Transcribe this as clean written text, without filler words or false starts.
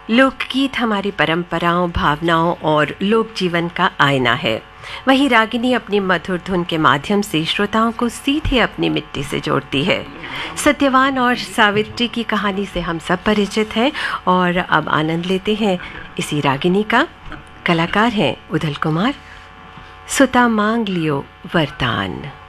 लोकगीत हमारी परंपराओं, भावनाओं और लोक जीवन का आईना है। वहीं रागिनी अपनी मधुर धुन के माध्यम से श्रोताओं को सीधे अपनी मिट्टी से जोड़ती है। सत्यवान और सावित्री की कहानी से हम सब परिचित हैं और अब आनंद लेते हैं इसी रागिनी का। कलाकार हैं उदल कुमार। सुता मांग लियो वरदान।